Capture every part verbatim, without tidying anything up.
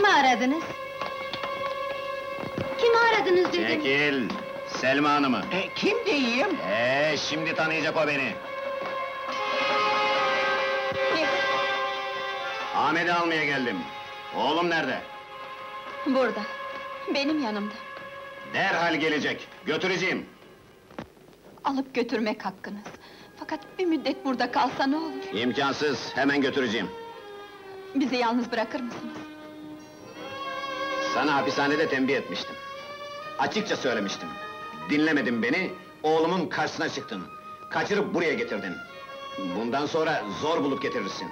aradınız? Kimi aradınız dedim? Çekil! Selma Hanım'ı! E, kim diyeyim? Ee, şimdi tanıyacak o beni! Ne? Ahmet'i almaya geldim! Oğlum nerede? Burada, benim yanımda. Derhal gelecek, götüreceğim! Alıp götürmek hakkınız. Fakat bir müddet burada kalsa ne olur? İmkansız, hemen götüreceğim! Bizi yalnız bırakır mısınız? Sana hapishanede tembih etmiştim. Açıkça söylemiştim. Dinlemedin beni, oğlumun karşısına çıktın. Kaçırıp buraya getirdin. Bundan sonra zor bulup getirirsin.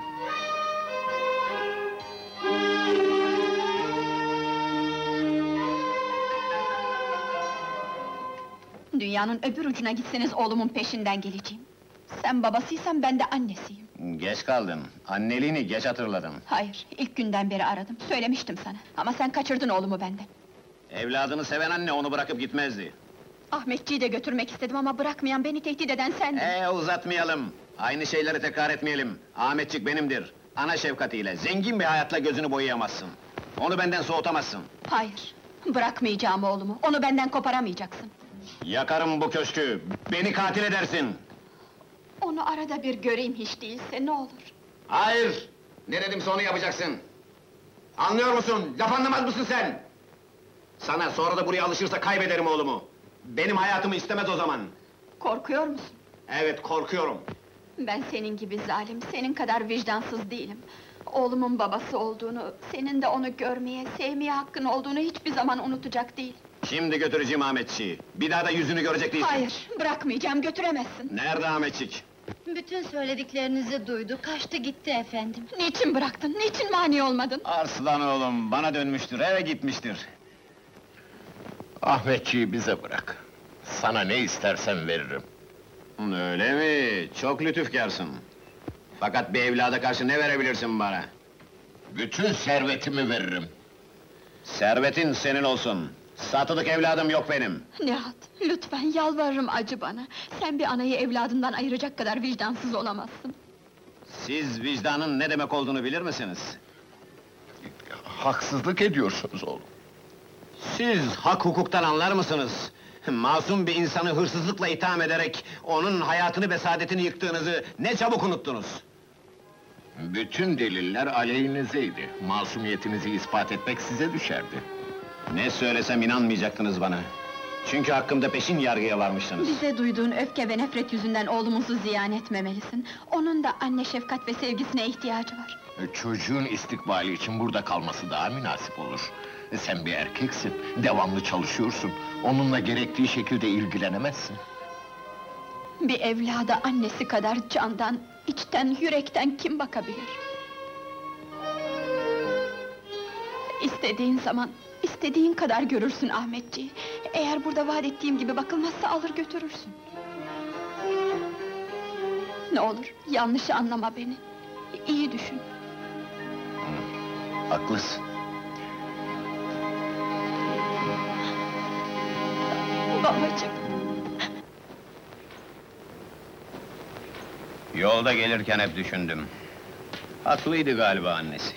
Dünyanın öbür ucuna gitseniz oğlumun peşinden geleceğim. Sen babasıysan ben de annesiyim. Geç kaldın, anneliğini geç hatırladın. Hayır, ilk günden beri aradım, söylemiştim sana. Ama sen kaçırdın oğlumu benden. Evladını seven anne onu bırakıp gitmezdi. Ahmetciği de götürmek istedim ama bırakmayan, beni tehdit eden sendin. Ee, uzatmayalım! Aynı şeyleri tekrar etmeyelim. Ahmetçik benimdir. Ana şefkatiyle, zengin bir hayatla gözünü boyayamazsın. Onu benden soğutamazsın. Hayır, bırakmayacağım oğlumu, onu benden koparamayacaksın. Yakarım bu köşkü, beni katil edersin! Onu arada bir göreyim hiç değilse, ne olur? Hayır! Ne dedimse onu yapacaksın! Anlıyor musun? Laf anlamaz mısın sen? Sana sonra da buraya alışırsa kaybederim oğlumu! Benim hayatımı istemez o zaman! Korkuyor musun? Evet, korkuyorum! Ben senin gibi zalim, senin kadar vicdansız değilim. Oğlumun babası olduğunu, senin de onu görmeye, sevmeye hakkın olduğunu hiçbir zaman unutacak değil. Şimdi götüreceğim Ahmetçiği! Bir daha da yüzünü görecek değilsin! Hayır, bırakmayacağım, götüremezsin! Nerede Ahmetçik? Bütün söylediklerinizi duydu, kaçtı gitti efendim. Niçin bıraktın, niçin mani olmadın? Arslan oğlum, bana dönmüştür, eve gitmiştir! Ahmetçiği bize bırak. Sana ne istersen veririm. Öyle mi? Çok lütufkârsın! Fakat bir evlada karşı ne verebilirsin bana? Bütün servetimi veririm. Servetin senin olsun! Satılık evladım yok benim! Nihat, lütfen yalvarırım, acı bana! Sen bir anayı evladından ayıracak kadar vicdansız olamazsın. Siz vicdanın ne demek olduğunu bilir misiniz? Haksızlık ediyorsunuz oğlum. Siz hak hukuktan anlar mısınız? Masum bir insanı hırsızlıkla itham ederek onun hayatını ve saadetini yıktığınızı ne çabuk unuttunuz! Bütün deliller aleyhinizeydi. Masumiyetinizi ispat etmek size düşerdi. Ne söylesem inanmayacaktınız bana! Çünkü hakkımda peşin yargıya varmıştınız. Bize duyduğun öfke ve nefret yüzünden oğlumuzu ziyan etmemelisin. Onun da anne şefkat ve sevgisine ihtiyacı var. Çocuğun istikbali için burada kalması daha münasip olur. Sen bir erkeksin, devamlı çalışıyorsun. Onunla gerektiği şekilde ilgilenemezsin. Bir evlada annesi kadar candan, içten, yürekten kim bakabilir? İstediğin zaman, istediğin kadar görürsün Ahmetciği. Eğer burada vaat ettiğim gibi bakılmazsa alır götürürsün. Ne olur, yanlış anlama beni. İyi düşün. Haklısın. Babacığım! Yolda gelirken hep düşündüm. Haklıydı galiba annesi.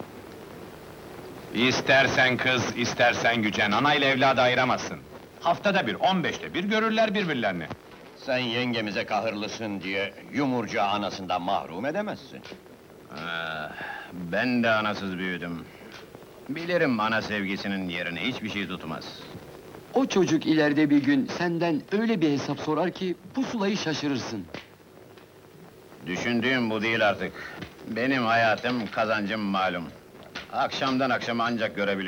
İstersen kız, istersen gücen, anayla evladı ayıramazsın. Haftada bir, on beşte bir görürler birbirlerini. Sen yengemize kahırlısın diye yumurca anasından mahrum edemezsin. Ah, ben de anasız büyüdüm. Bilirim ana sevgisinin yerine hiçbir şey tutmaz. O çocuk ileride bir gün senden öyle bir hesap sorar ki pusulayı şaşırırsın. Düşündüğüm bu değil artık. Benim hayatım, kazancım malum. Akşamdan akşama ancak görebiliyorum.